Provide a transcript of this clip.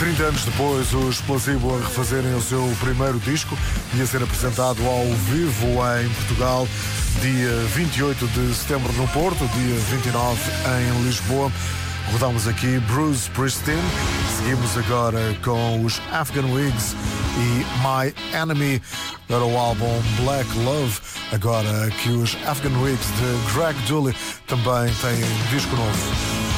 30 anos depois, os Placebo a refazerem o seu primeiro disco e a ser apresentado ao vivo em Portugal, dia 28 de setembro no Porto, dia 29 em Lisboa. Rodamos aqui Bruce Springsteen. Seguimos agora com os Afghan Wigs e My Enemy para o álbum Black Love. Agora que os Afghan Wigs de Greg Dulli também têm disco novo.